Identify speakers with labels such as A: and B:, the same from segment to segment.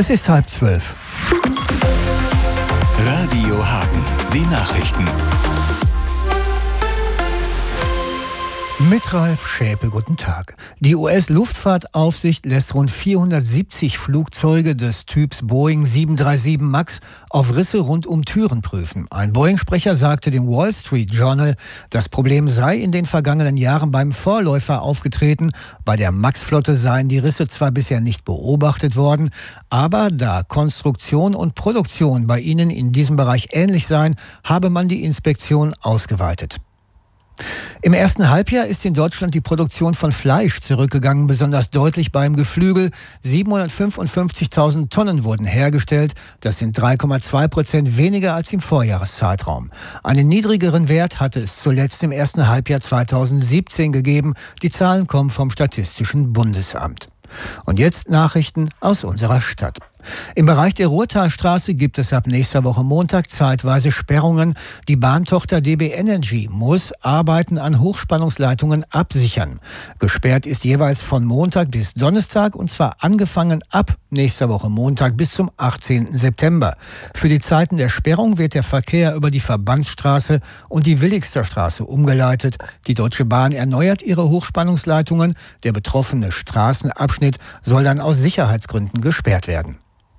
A: Es ist 11:30.
B: Radio Hagen, die Nachrichten.
A: Mit Ralf Schäpe, guten Tag. Die US-Luftfahrtaufsicht lässt rund 470 Flugzeuge des Typs Boeing 737 MAX auf Risse rund um Türen prüfen. Ein Boeing-Sprecher sagte dem Wall Street Journal, das Problem sei in den vergangenen Jahren beim Vorläufer aufgetreten. Bei der MAX-Flotte seien die Risse zwar bisher nicht beobachtet worden, aber da Konstruktion und Produktion bei ihnen in diesem Bereich ähnlich seien, habe man die Inspektion ausgeweitet. Im ersten Halbjahr ist in Deutschland die Produktion von Fleisch zurückgegangen, besonders deutlich beim Geflügel. 755.000 Tonnen wurden hergestellt. Das sind 3,2% weniger als im Vorjahreszeitraum. Einen niedrigeren Wert hatte es zuletzt im ersten Halbjahr 2017 gegeben. Die Zahlen kommen vom Statistischen Bundesamt. Und jetzt Nachrichten aus unserer Stadt. Im Bereich der Ruhrtalstraße gibt es ab nächster Woche Montag zeitweise Sperrungen. Die Bahntochter DB Energy muss Arbeiten an Hochspannungsleitungen absichern. Gesperrt ist jeweils von Montag bis Donnerstag, und zwar angefangen ab nächster Woche Montag bis zum 18. September. Für die Zeiten der Sperrung wird der Verkehr über die Verbandsstraße und die Willigster Straße umgeleitet. Die Deutsche Bahn erneuert ihre Hochspannungsleitungen. Der betroffene Straßenabschnitt soll dann aus Sicherheitsgründen gesperrt werden.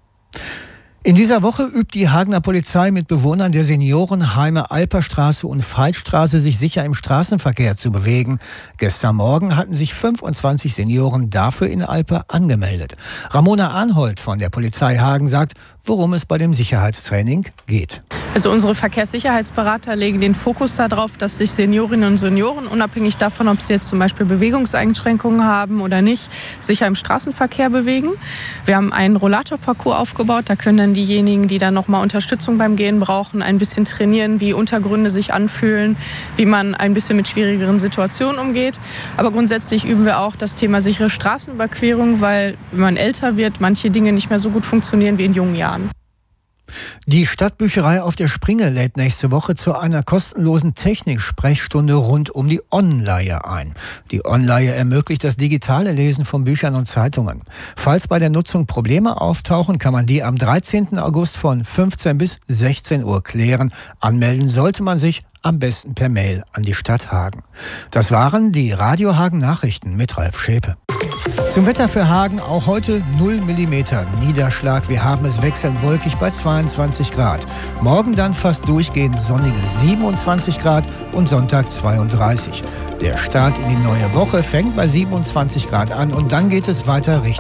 A: In dieser Woche übt die Hagener Polizei mit Bewohnern der Seniorenheime Alperstraße und Veitstraße, sich sicher im Straßenverkehr zu bewegen. Gestern Morgen hatten sich 25 Senioren dafür in Alper angemeldet. Ramona Arnhold von der Polizei Hagen sagt, worum es bei dem Sicherheitstraining geht.
C: Also unsere Verkehrssicherheitsberater legen den Fokus darauf, dass sich Seniorinnen und Senioren, unabhängig davon, ob sie jetzt zum Beispiel Bewegungseinschränkungen haben oder nicht, sicher im Straßenverkehr bewegen. Wir haben einen Rollatorparcours aufgebaut, da können dann diejenigen, die dann nochmal Unterstützung beim Gehen brauchen, ein bisschen trainieren, wie Untergründe sich anfühlen, wie man ein bisschen mit schwierigeren Situationen umgeht. Aber grundsätzlich üben wir auch das Thema sichere Straßenüberquerung, weil wenn man älter wird, manche Dinge nicht mehr so gut funktionieren wie in jungen Jahren.
A: Die Stadtbücherei auf der Springe lädt nächste Woche zu einer kostenlosen Technik-Sprechstunde rund um die Onleihe ein. Die Onleihe ermöglicht das digitale Lesen von Büchern und Zeitungen. Falls bei der Nutzung Probleme auftauchen, kann man die am 13. August von 15 bis 16 Uhr klären. Anmelden sollte man sich am besten per Mail an die Stadt Hagen. Das waren die Radio Hagen Nachrichten mit Ralf Schäpe. Zum Wetter für Hagen auch heute 0 Millimeter Niederschlag. Wir haben es wechselnd wolkig bei 22 Grad. Morgen dann fast durchgehend sonnige 27 Grad und Sonntag 32. Der Start in die neue Woche fängt bei 27 Grad an und dann geht es weiter Richtung